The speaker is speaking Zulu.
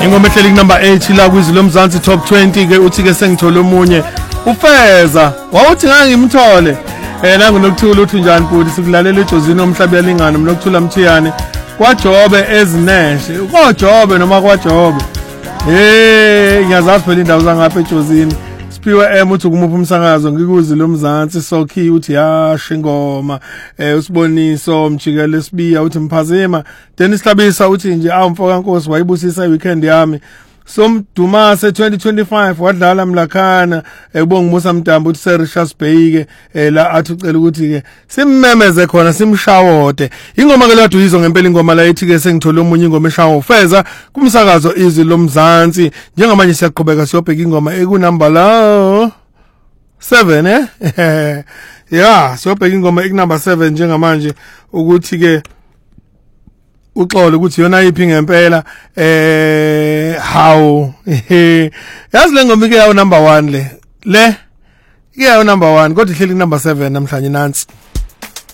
Ingoma ehleli number 8 la kwizilo Mzansi top 20 ke uthi ke sengithola omunye uFeza wawuthi ngangimthole nangu nokuthula uthi njani bhuti sikulalela ejozini omhlabi yalingana nokuthula Mthiyane kwaJobe ezineshe kwaJobe noma kwaJobe ngiyazazi phela indawo zangapha ejozini Spiwe uthi kumupha umsakazo ngikuzilo Mzansi Sokhi uthi yasho ingoma usiboniso mjikele sibiya uthi mphazima Dennis Hlabisa uthi nje mfoka Nkosi wayibusisa weekend yami Somdumase 2025 wadlala Mlakhana ubonga Musa Mdambo uthi Serishas Bay ke la athi ucela ukuthi ke simmemeze khona simshawode ingoma ke ladwa yizo ngempela ingoma la ethi ke sengithola omunye ingoma eshawo uFeza kumsakazo izilo Mzansi njengamanje siyaqhubeka siyobheka ingoma ekunumber la 7 yeah siyobheka ingoma ekunumber 7 njengamanje ukuthi ke uxolo ukuthi yona iphi ngempela how yazi le ngoma ike yawo number 1 le ike yawo number 1 kodwa ihleli number 7 namhlanje nansi